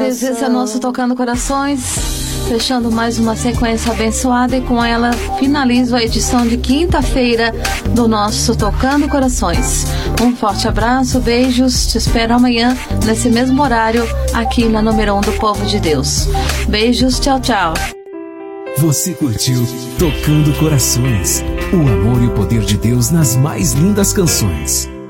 Amores, esse é nosso Tocando Corações, fechando mais uma sequência abençoada, e com ela finalizo a edição de quinta-feira do nosso Tocando Corações. Um forte abraço, beijos, te espero amanhã nesse mesmo horário aqui na número 1 do Povo de Deus. Beijos, tchau, tchau. Você curtiu Tocando Corações, o amor e o poder de Deus nas mais lindas canções.